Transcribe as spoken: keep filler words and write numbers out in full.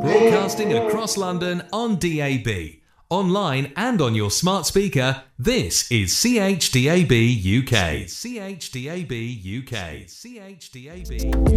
Broadcasting across London on D A B, online and on your smart speaker, this is C H D A B U K. C H D A B U K. C H D A B U K.